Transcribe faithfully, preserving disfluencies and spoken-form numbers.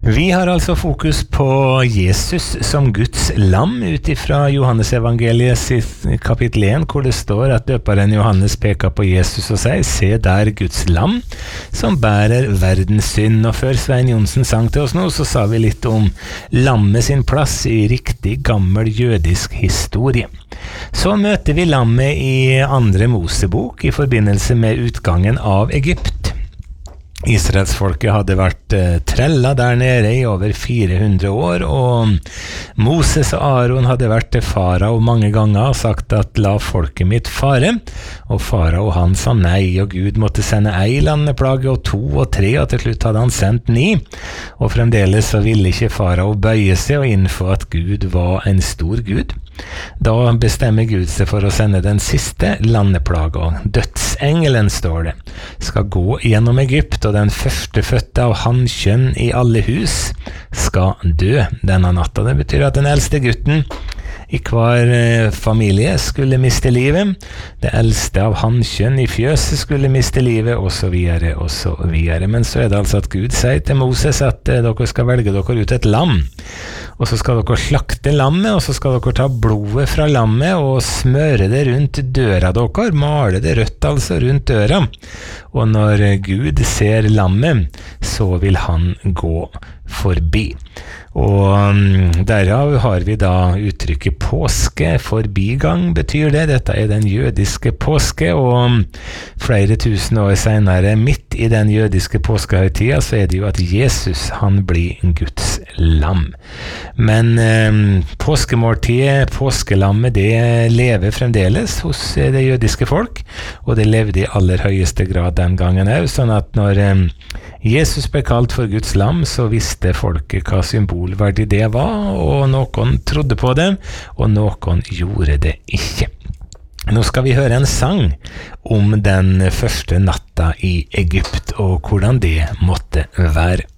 Vi har altså fokus på Jesus som Guds lam utifra Johannes evangeliet sitt kapittel én, hvor det står at døperen Johannes peker på Jesus og sier, se der Guds lam som bærer verdens synd. Og før Svein Jonsen sang til oss nå, så sa vi litt om lammet sin plass i riktig gammel jødisk historie. Så møter vi lammet i andre Mosebok i forbindelse med utgangen av Egypt. Israelsfolket hadde vært eh, trella der nede i over fire hundre år, og Moses og Aaron hadde vært til farao mange ganger og sagt at la folket mitt fare, og farao han sa nei, og Gud måtte sende ei landeplage og to og tre, og til slutt hadde han sendt ni, og fremdeles så ville ikke farao bøye seg og innfå at Gud var en stor Gud. Da bestemmer Gud seg for å sende den siste landeplaga. Dødsengelen, står det, skal gå gjennom Egypt, og den første fødte av hannkjønn i alle hus skal dø denne natta. Det betyr at den eldste gutten i hver familie skulle miste livet, det eldste av hannkjønn i fjøset skulle miste livet, og så videre, og så videre. Men så er det altså at Gud sier til Moses at dere skal velge dere ut et lam, og så skal dere slakte lammet, og så skal dere ta blodet fra lammet og smøre det rundt døra dere, male det rødt altså rundt døra. Og når Gud ser lammet, så vil han gå forbi. Og um, derav har vi da uttrykket påske, forbigang betyr det. Dette er den jødiske påske, og um, flere tusen år senere, midt i den jødiske påskehøytida, så er det jo at Jesus, han blir Guds lam. Men um, påskemåltidet, påskelammet, det lever fremdeles hos det jødiske folk, og det levde i aller høyeste grad den gangen også, sånn at når um, Jesus ble kalt for Guds lam, så visste folket hva symbolverdig det var, og noen trodde på det, og noen gjorde det ikke. Nå skal vi høre en sang om den første natta i Egypt, og hvordan det måtte være.